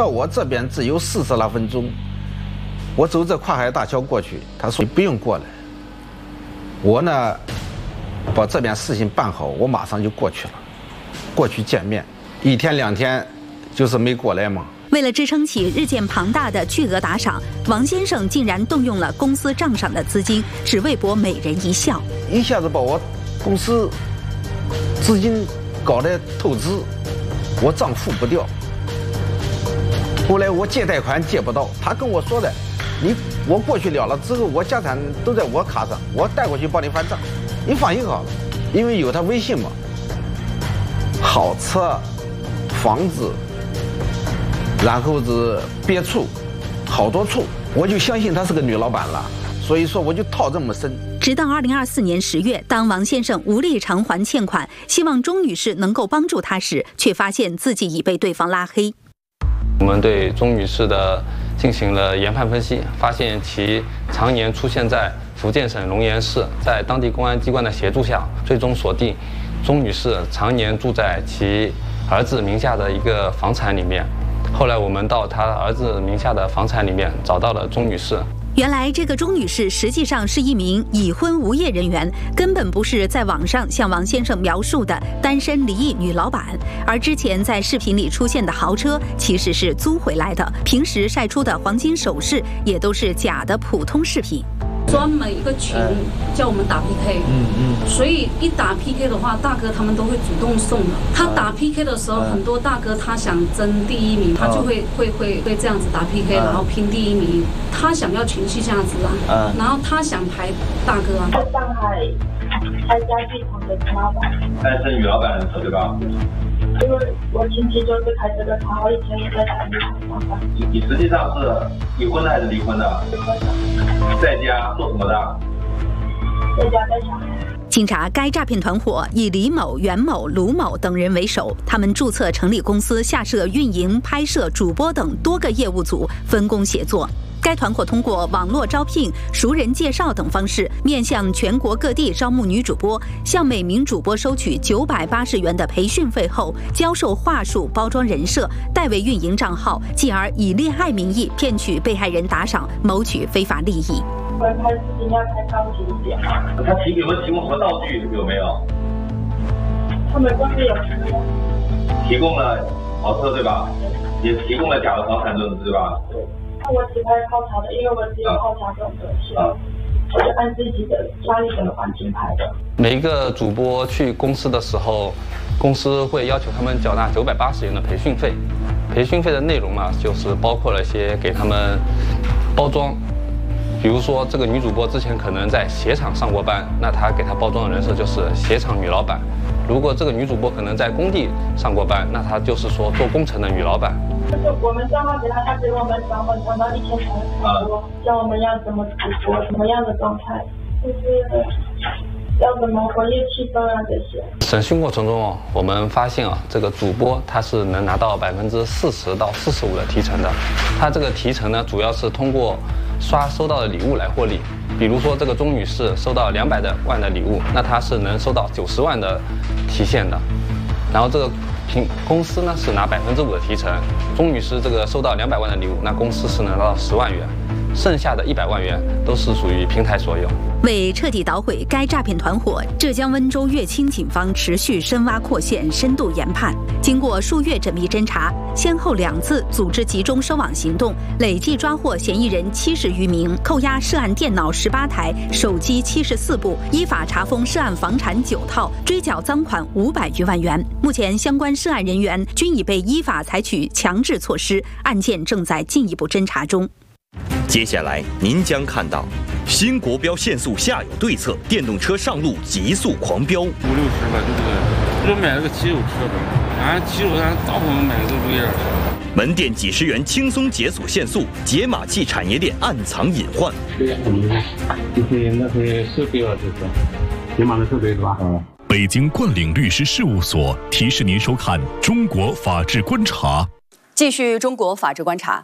到我这边只有40来分钟，我走这跨海大桥过去，他说你不用过来。我呢，把这边事情办好，我马上就过去了，过去见面，1天2天，就是没过来嘛。 为了支撑起日渐庞大的巨额打赏，王先生竟然动用了公司账上的资金，只为博每人一笑， 一下子把我公司资金搞得透支，我账付不掉。后来我借贷款借不到，他跟我说的，我过去了之后，我家产都在我卡上，我带过去帮你还账，你放心好了，因为有他微信嘛。好车、房子，然后是别处，好多处，我就相信她是个女老板了，所以说我就套这么深。 直到2024年10月，当王先生无力偿还欠款，希望钟女士能够帮助他时，却发现自己已被对方拉黑。 我们对钟女士进行了研判分析，发现其常年出现在福建省龙岩市，在当地公安机关的协助下，最终锁定钟女士常年住在其儿子名下的一个房产里面。后来我们到她儿子名下的房产里面找到了钟女士。 原来这个钟女士实际上是一名已婚无业人员，根本不是在网上向王先生描述的单身离异女老板，而之前在视频里出现的豪车其实是租回来的，平时晒出的黄金首饰也都是假的普通饰品。 专门一个群叫我们打 PK， 所以一打 PK 的话，大哥他们都会主动送的。他打 PK 的时候，很多大哥他想争第一名，他就会这样子打 PK， 然后拼第一名。他想要情绪价值啊，然后他想排大哥啊。 在上海开家具厂的陈老板， 单身女老板的车对吧？ 因为我亲戚就是开这个厂，我以前也在家具厂上班。 你实际上是已婚的还是离婚的？ 离婚的。 在家做什么的？ 在家带小孩。 经查，该诈骗团伙以李某、袁某、卢某等人为首，他们注册成立公司，下设运营、拍摄、主播等多个业务组，分工协作。该团伙通过网络招聘、熟人介绍等方式，面向全国各地招募女主播，向每名主播收取980元的培训费后，教授话术、包装人设，代为运营账号，继而以恋爱名义骗取被害人打赏，谋取非法利益。 我拍视频要拍高级一点。 他有没有提供什么道具？有没有？ 他们公司有提供了豪车对吧？也提供了假的房产证对吧？ 对。我只拍泡茶的，因为我只有泡茶这种东西，我就按自己的家里的环境拍的。 每一个主播去公司的时候，公司会要求他们缴纳980元的培训费。培训费的内容嘛，就是包括了一些给他们包装，比如说这个女主播之前可能在鞋厂上过班，那她给她包装的人设就是鞋厂女老板。如果这个女主播可能在工地上过班，那她就是说做工程的女老板。 就是我们账号给他给我们转到1000才多，教我们要怎么直播，什么样的状态，就是要怎么活跃气氛啊这些。 审讯过程中我们发现这个主播他是能拿到40%到45%的提成的。他这个提成呢，主要是通过刷收到的礼物来获利。比如说这个钟女士收到200万的礼物，那她是能收到90万的提现的。然后这个公司呢是拿5%的提成，钟女士这个收到200万的礼物，那公司是能拿到10万元，剩下的100万元都是属于平台所有。 为彻底捣毁该诈骗团伙，浙江温州乐清警方持续深挖扩线、深度研判。经过数月缜密侦查，先后2次组织集中收网行动，累计抓获嫌疑人70余名，扣押涉案电脑18台、手机74部，依法查封涉案房产9套，追缴赃款500余万元。目前，相关涉案人员均已被依法采取强制措施，案件正在进一步侦查中。 接下来您将看到新国标限速下有对策，电动车上路极速狂飙。50-60 了，就买了个汽油车的，俺汽油咱大部分买的都是2车。 门店几十元轻松解锁限速，解码器产业链暗藏隐患。 那是设备了，就是解码的设备是吧？ 北京冠领律师事务所提示您收看《中国法治观察》。 继续中国法治观察。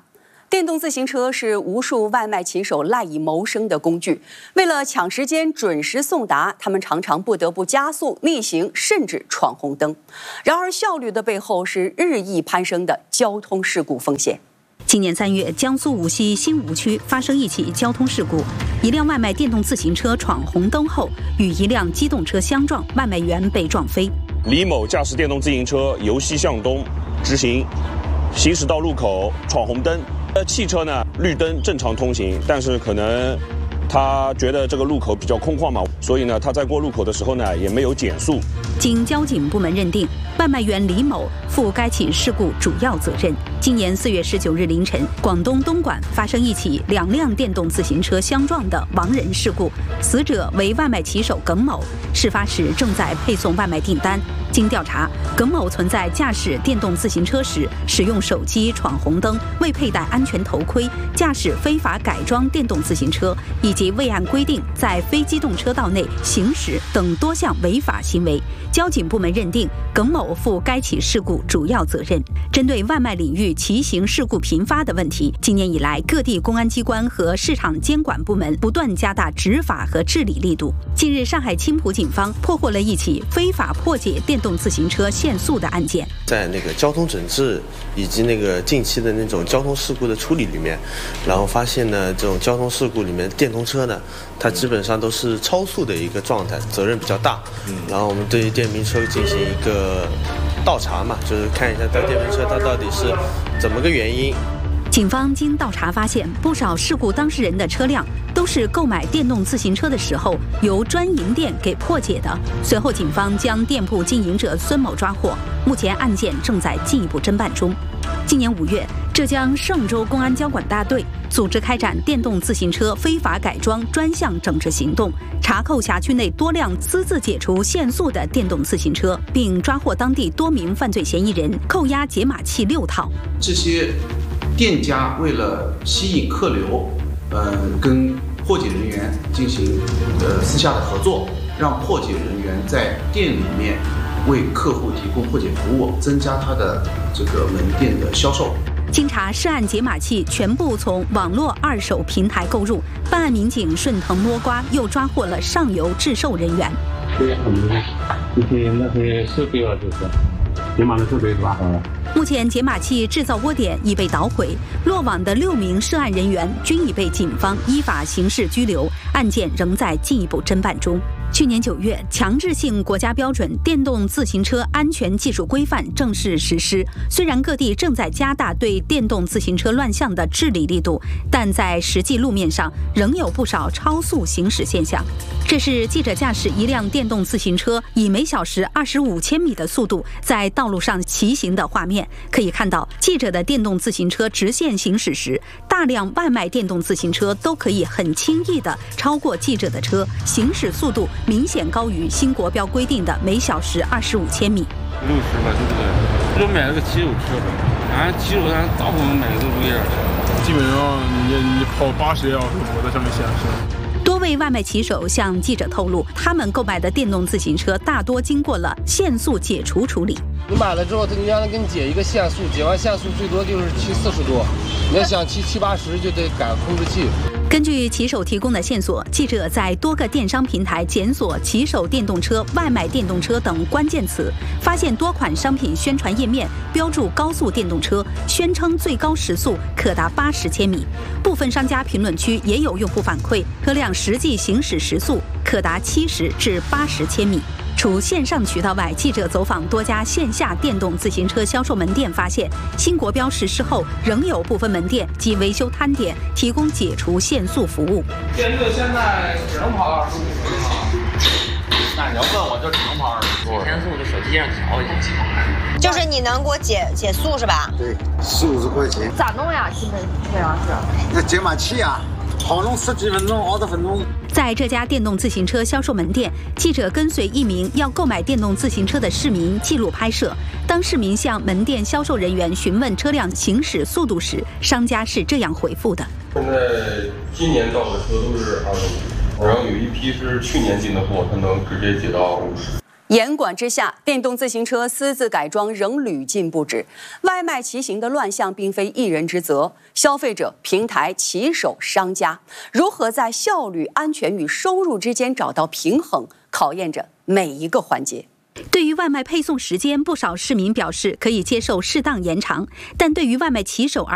电动自行车是无数外卖骑手赖以谋生的工具。为了抢时间、准时送达，他们常常不得不加速、逆行，甚至闯红灯。然而，效率的背后是日益攀升的交通事故风险。 今年3月，江苏无锡新吴区发生一起交通事故，一辆外卖电动自行车闯红灯后与一辆机动车相撞，外卖员被撞飞。 李某驾驶电动自行车由西向东直行，行驶到路口闯红灯。汽车呢，绿灯正常通行，但是可能他觉得这个路口比较空旷嘛，所以呢，他在过路口的时候呢，也没有减速。 经交警部门认定，外卖员李某负该起事故主要责任。今年4月19日凌晨，广东东莞发生一起2辆电动自行车相撞的亡人事故，死者为外卖骑手耿某，事发时正在配送外卖订单。经调查，耿某存在驾驶电动自行车时使用手机闯红灯、未佩戴安全头盔、驾驶非法改装电动自行车，以及未按规定在非机动车道内行驶等多项违法行为。交警部门认定耿某负该起事故主要责任。针对外卖领域骑行事故频发的问题，今年以来，各地公安机关和市场监管部门不断加大执法和治理力度。近日，上海青浦警方破获了一起非法破解电动自行车限速的案件。 在那个交通整治以及那个近期的那种交通事故的处理里面，然后发现呢，这种交通事故里面电动车呢，它基本上都是超速的一个状态，责任比较大。然后我们对于电瓶车进行一个倒查嘛，就是看一下这电瓶车它到底是怎么个原因。 警方经倒查发现，不少事故当事人的车辆都是购买电动自行车的时候由专营店给破解的。随后，警方将店铺经营者孙某抓获，目前案件正在进一步侦办中。今年5月，浙江嵊州公安交管大队组织开展电动自行车非法改装专项整治行动，查扣辖区内多辆私自解除限速的电动自行车，并抓获当地多名犯罪嫌疑人，扣押解码器6套。 这些店家为了吸引客流，跟破解人员进行私下的合作，让破解人员在店里面为客户提供破解服务，增加他的这个门店的销售。 经查，涉案解码器全部从网络2手平台购入。办案民警顺藤摸瓜，又抓获了上游制售人员。 那些设备啊，就是解码的设备是吧？ 目前解码器制造窝点已被捣毁，落网的6名涉案人员均已被警方依法刑事拘留，案件仍在进一步侦办中。去年9月，强制性国家标准电动自行车安全技术规范正式实施。虽然各地正在加大对电动自行车乱象的治理力度，但在实际路面上仍有不少超速行驶现象。这是记者驾驶一辆电动自行车以每小时25千米的速度在道路上骑行的画面。可以看到，记者的电动自行车直线行驶时，大量外卖电动自行车都可以很轻易地超过记者的车，行驶速度明显高于新国标规定的每小时25千米。 60吧，对不对？就买了个骑手车的，俺骑手咱大部分买的都这样， 基本上你跑80要我在上面显示。 多位外卖骑手向记者透露，他们购买的电动自行车大多经过了限速解除处理。 你买了之后，你让他给你解一个限速，解完限速最多就是骑40多，你要想骑70、80就得改控制器。 根据骑手提供的线索，记者在多个电商平台检索骑手电动车、外卖电动车等关键词，发现多款商品宣传页面标注高速电动车，宣称最高时速可达80千米。部分商家评论区也有用户反馈，车辆实际行驶时速可达70至80千米。除线上渠道外，记者走访多家线下电动自行车销售门店，发现新国标实施后，仍有部分门店及维修摊点提供解除限速服务。 现在只能跑25公里。那你要问我就只能跑25公里。限速就手机上调一下。 就是你能给我解速是吧？ 对，40、50块钱。 咋弄呀？基本上是。 那解码器啊。好弄10几分钟、20分钟。 在这家电动自行车销售门店，记者跟随一名要购买电动自行车的市民记录拍摄。当市民向门店销售人员询问车辆行驶速度时，商家是这样回复的： 现在今年到的车都是25，然后有一批是去年进的货，它能直接解到50。 严管之下，电动自行车私自改装仍屡禁不止。外卖骑行的乱象并非一人之责，消费者、平台、骑手、商家如何在效率、安全与收入之间找到平衡，考验着每一个环节。 对于外卖配送时间，不少市民表示可以接受适当延长，但对于外卖骑手而